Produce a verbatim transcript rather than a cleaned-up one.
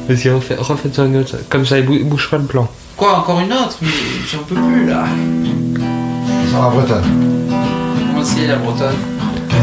Vas-y, refais, refais-en une autre. Comme ça, il bouge pas le plan. Quoi, encore une autre? Mais j'en peux plus là. Sur la bretonne. Comment c'est la bretonne?